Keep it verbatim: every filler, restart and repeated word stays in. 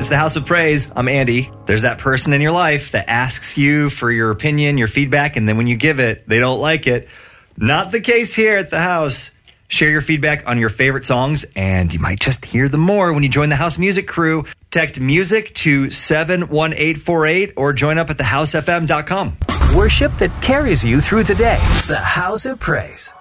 It's the House of Praise. I'm Andy. There's that person in your life that asks you for your opinion, your feedback, and then when you give it, they don't like it. Not the case here at the house. Share your feedback on your favorite songs, and you might just hear them more when you join the House Music crew. Text music to seven one eight four eight or join up at the house f m dot com. Worship that carries you through the day. The House of Praise.